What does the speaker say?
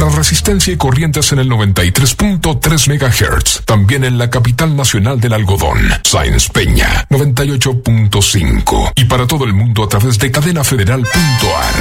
Para Resistencia y Corrientes en el 93.3 MHz. También en la capital nacional del algodón, Sáenz Peña, 98.5. Y para todo el mundo a través de cadenafederal.ar.